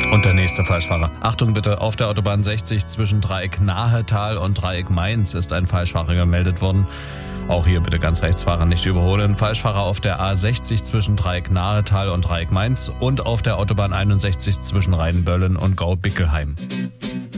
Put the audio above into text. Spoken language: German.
Und der nächste Falschfahrer. Achtung bitte, auf der Autobahn 60 zwischen Dreieck Nahetal und Dreieck Mainz ist ein Falschfahrer gemeldet worden. Auch hier bitte ganz rechts fahren, nicht überholen. Falschfahrer auf der A60 zwischen Dreieck Nahetal und Dreieck Mainz und auf der Autobahn 61 zwischen Rheinböllen und Gau-Bickelheim.